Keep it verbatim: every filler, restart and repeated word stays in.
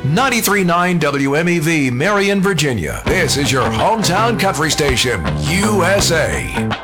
ninety-three point nine W M E V, Marion, Virginia. This is your hometown country station, U S A.